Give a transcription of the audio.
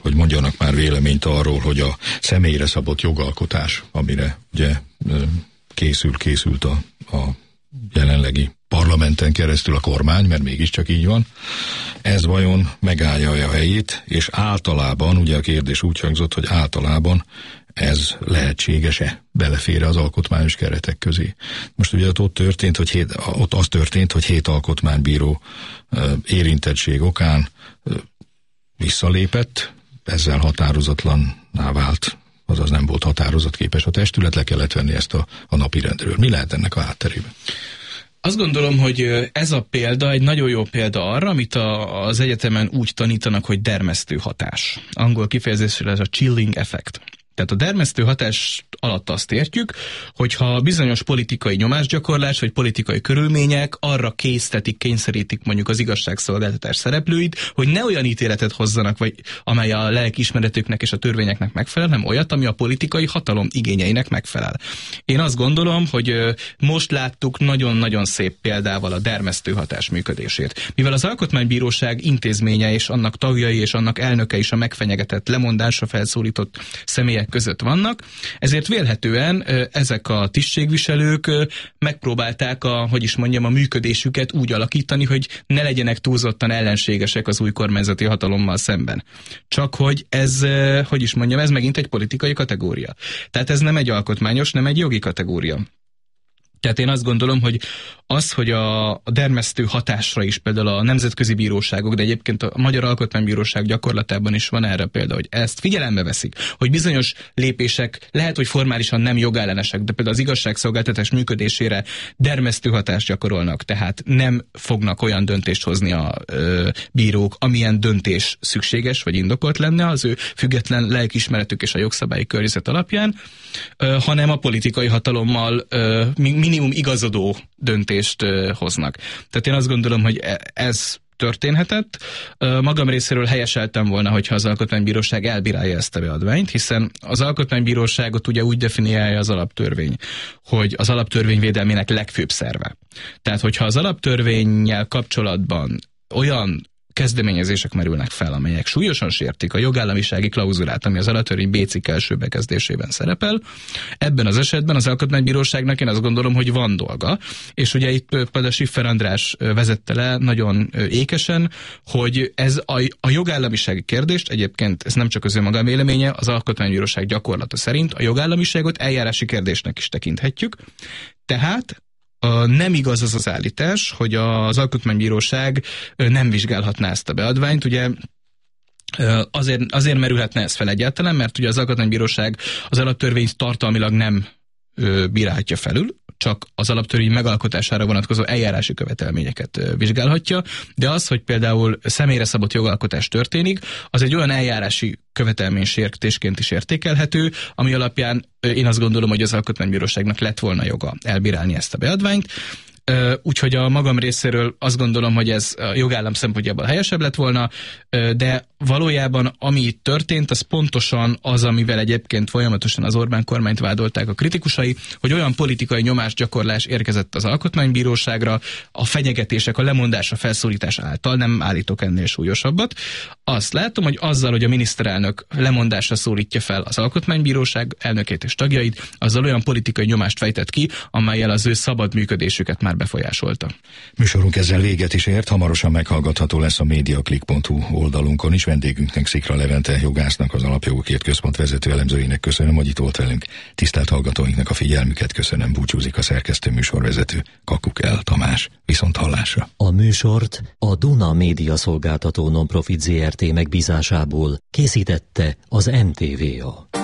hogy mondjanak már véleményt arról, hogy a személyre szabott jogalkotás, amire ugye készült a jelenlegi parlamenten keresztül a kormány, mert mégiscsak így van, ez vajon megállja a helyét, és általában, ugye a kérdés úgy hangzott, hogy általában ez lehetséges-e, belefér-e az alkotmányos keretek közé. Most ugye ott történt, hogy ott az történt, hogy 7 alkotmánybíró érintettség okán visszalépett, ezzel határozatlanná vált, azaz nem volt határozatképes a testület, le kellett venni ezt a napirendről. Mi lehet ennek a hátterében? Azt gondolom, hogy ez a példa egy nagyon jó példa arra, amit az egyetemen úgy tanítanak, hogy dermesztő hatás. Angol kifejezésre ez a chilling effect. Tehát a dermesztő hatás alatt azt értjük, hogyha bizonyos politikai nyomásgyakorlás vagy politikai körülmények arra kényszerítik mondjuk az igazságszolgáltatás szereplőit, hogy ne olyan ítéletet hozzanak, vagy amely a lelkiismeretüknek és a törvényeknek megfelel, hanem olyat, ami a politikai hatalom igényeinek megfelel. Én azt gondolom, hogy most láttuk nagyon-nagyon szép példával a dermesztő hatás működését. Mivel az Alkotmánybíróság intézménye és annak tagjai és annak elnöke is a megfenyegetett, lemondásra felszólított személyek között vannak, ezért vélhetően ezek a tisztségviselők megpróbálták a működésüket úgy alakítani, hogy ne legyenek túlzottan ellenségesek az új kormányzati hatalommal szemben. Csak hogy ez megint egy politikai kategória. Tehát ez nem egy alkotmányos, nem egy jogi kategória. Tehát én azt gondolom, hogy az, hogy a dermesztő hatásra is például a nemzetközi bíróságok, de egyébként a Magyar Alkotmánybíróság gyakorlatában is van erre példa, hogy ezt figyelembe veszik, hogy bizonyos lépések lehet, hogy formálisan nem jogellenesek, de például az igazságszolgáltatás működésére dermesztő hatást gyakorolnak, tehát nem fognak olyan döntést hozni a bírók, amilyen döntés szükséges vagy indokolt lenne az ő független lelkiismeretük és a jogszabályi környezet alapján, hanem a politikai hatalommal minimum igazodó döntést hoznak. Tehát én azt gondolom, hogy ez történhetett. Magam részéről helyeseltem volna, hogyha az Alkotmánybíróság elbírálja ezt a beadványt, hiszen az Alkotmánybíróságot ugye úgy definiálja az alaptörvény, hogy az alaptörvény védelmének legfőbb szerve. Tehát, hogyha az alaptörvénnyel kapcsolatban olyan kezdeményezések merülnek fel, amelyek súlyosan sértik a jogállamisági klauzulát, ami az alaptörvény B cikk első bekezdésében szerepel. Ebben az esetben az Alkotmánybíróságnak én azt gondolom, hogy van dolga, és ugye itt például Schiffer András vezette le nagyon ékesen, hogy ez a jogállamisági kérdést, egyébként ez nem csak az ő magánvéleménye, az Alkotmánybíróság gyakorlata szerint a jogállamiságot eljárási kérdésnek is tekinthetjük. Tehát nem igaz az az állítás, hogy az Alkotmánybíróság nem vizsgálhatná ezt a beadványt, ugye azért merülhetne ez fel egyáltalán, mert ugye az Alkotmánybíróság az alaptörvényt tartalmilag nem bírálhatja felül, csak az alaptörvény megalkotására vonatkozó eljárási követelményeket vizsgálhatja, de az, hogy például személyre szabott jogalkotás történik, az egy olyan eljárási követelménysértésként is értékelhető, ami alapján én azt gondolom, hogy az Alkotmánybíróságnak lett volna joga elbírálni ezt a beadványt. Úgyhogy a magam részéről azt gondolom, hogy ez a jogállam szempontjából helyesebb lett volna, de valójában ami itt történt, az pontosan az, amivel egyébként folyamatosan az Orbán kormányt vádolták a kritikusai, hogy olyan politikai nyomásgyakorlás érkezett az Alkotmánybíróságra, a fenyegetések, a lemondásra felszólítás által, nem állítok ennél súlyosabbat. Azt látom, hogy azzal, hogy a miniszterelnök lemondásra szólítja fel az Alkotmánybíróság elnökét és tagjait, azzal olyan politikai nyomást fejtett ki, amellyel az ő szabad működésüket már befolyásolta. Műsorunk ezzel véget is ért, hamarosan meghallgatható lesz a mediaclick.hu oldalunkon is. Vendégünknek, Szikra Levente jogásznak, az Alapjogokért Központ vezető elemzőinek köszönöm, hogy itt volt velünk. Tisztelt hallgatóinknak a figyelmüket köszönöm, búcsúzik a szerkesztő műsorvezető Kakukell Tamás. Viszont hallásra. A műsort a Duna Média Szolgáltató Nonprofit Zrt. Megbízásából készítette az MTVA.